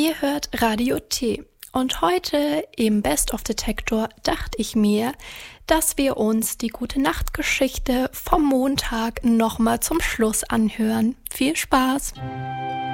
Ihr hört Radio T. Und heute im Best of Detektor dachte ich mir, dass wir uns die Gute-Nacht-Geschichte vom Montag nochmal zum Schluss anhören. Viel Spaß!